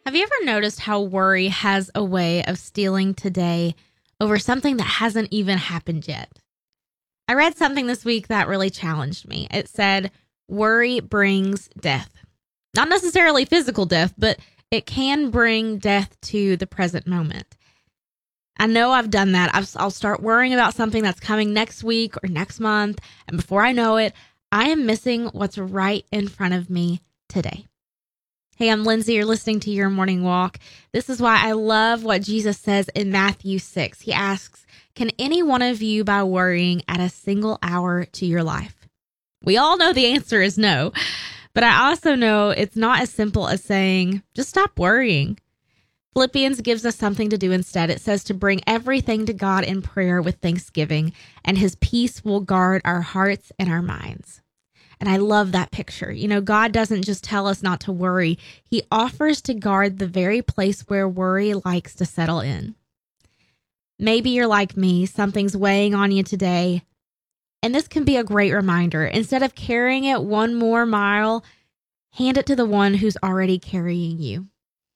Have you ever noticed how worry has a way of stealing today over something that hasn't even happened yet? I read something this week that really challenged me. It said, worry brings death. Not necessarily physical death, but it can bring death to the present moment. I know I've done that. I'll start worrying about something that's coming next week or next month, and before I know it, I am missing what's right in front of me today. Hey, I'm Lindsay. You're listening to Your Morning Walk. This is why I love what Jesus says in Matthew 6. He asks, can any one of you, by worrying, add a single hour to your life? We all know the answer is no, but I also know it's not as simple as saying, just stop worrying. Philippians gives us something to do instead. It says to bring everything to God in prayer with thanksgiving, and his peace will guard our hearts and our minds. And I love that picture. You know, God doesn't just tell us not to worry. He offers to guard the very place where worry likes to settle in. Maybe you're like me, something's weighing on you today. And this can be a great reminder. Instead of carrying it one more mile, hand it to the one who's already carrying you.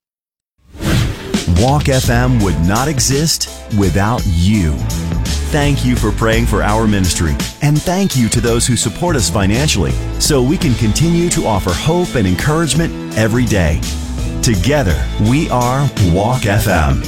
Walk FM would not exist without you. Thank you for praying for our ministry, and thank you to those who support us financially so we can continue to offer hope and encouragement every day. Together, we are Walk FM.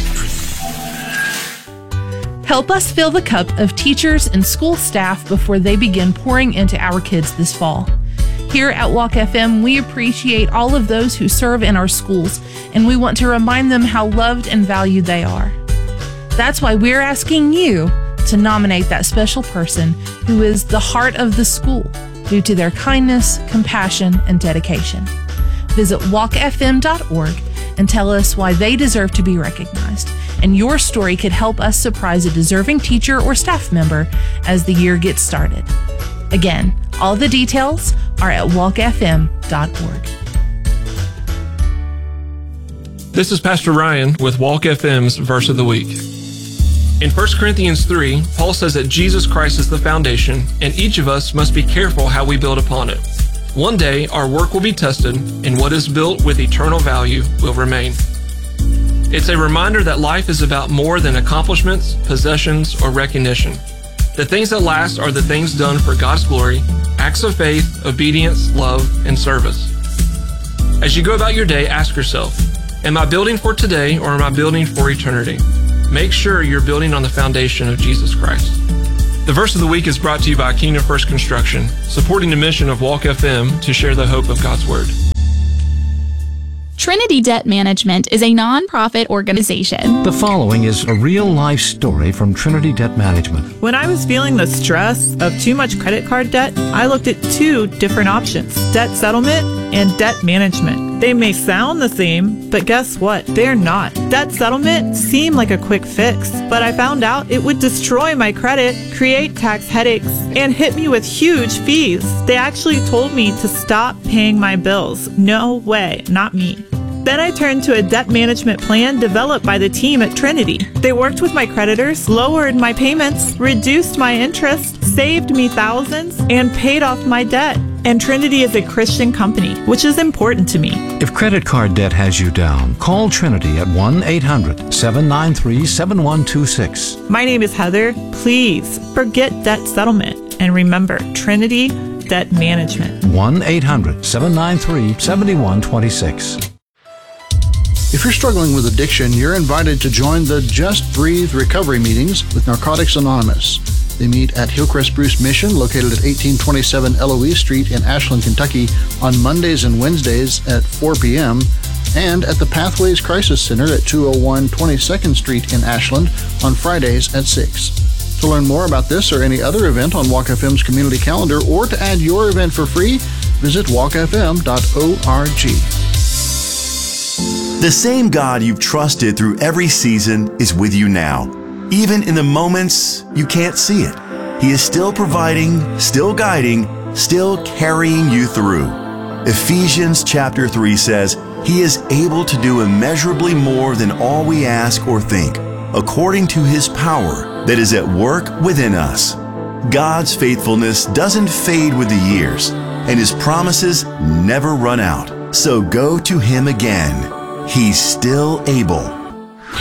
Help us fill the cup of teachers and school staff before they begin pouring into our kids this fall. Here at Walk FM, we appreciate all of those who serve in our schools, and we want to remind them how loved and valued they are. That's why we're asking you to nominate that special person who is the heart of the school due to their kindness, compassion, and dedication. Visit walkfm.org and tell us why they deserve to be recognized. And your story could help us surprise a deserving teacher or staff member as the year gets started. Again, all the details are at walkfm.org. This is Pastor Ryan with Walk FM's Verse of the Week. In 1 Corinthians 3, Paul says that Jesus Christ is the foundation, and each of us must be careful how we build upon it. One day, our work will be tested, and what is built with eternal value will remain. It's a reminder that life is about more than accomplishments, possessions, or recognition. The things that last are the things done for God's glory, acts of faith, obedience, love, and service. As you go about your day, ask yourself, am I building for today or am I building for eternity? Make sure you're building on the foundation of Jesus Christ. The Verse of the Week is brought to you by Kingdom First Construction, supporting the mission of Walk FM to share the hope of God's Word. Trinity Debt Management is a nonprofit organization. The following is a real-life story from Trinity Debt Management. When I was feeling the stress of too much credit card debt, I looked at two different options: debt settlement and debt management. They may sound the same, but guess what? They're not. Debt settlement seemed like a quick fix, but I found out it would destroy my credit, create tax headaches, and hit me with huge fees. They actually told me to stop paying my bills. No way, not me. Then I turned to a debt management plan developed by the team at Trinity. They worked with my creditors, lowered my payments, reduced my interest, saved me thousands, and paid off my debt. And Trinity is a Christian company, which is important to me. If credit card debt has you down, call Trinity at 1-800-793-7126. My name is Heather. Please forget debt settlement and remember Trinity Debt Management. 1-800-793-7126. If you're struggling with addiction, you're invited to join the Just Breathe recovery meetings with Narcotics Anonymous. They meet at Hillcrest Bruce Mission, located at 1827 Eloise Street in Ashland, Kentucky, on Mondays and Wednesdays at 4 p.m., and at the Pathways Crisis Center at 201 22nd Street in Ashland on Fridays at 6. To learn more about this or any other event on Walk FM's community calendar, or to add your event for free, visit walkfm.org. The same God you've trusted through every season is with you now. Even in the moments you can't see it, He is still providing, still guiding, still carrying you through. Ephesians chapter 3 says, He is able to do immeasurably more than all we ask or think, according to His power that is at work within us. God's faithfulness doesn't fade with the years, and His promises never run out. So go to Him again. He's still able.